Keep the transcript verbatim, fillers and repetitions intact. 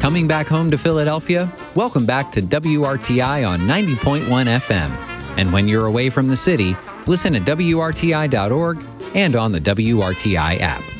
Coming back home to Philadelphia? Welcome back to W R T I on ninety point one F M. And when you're away from the city, listen at W R T I dot org and on the W R T I app.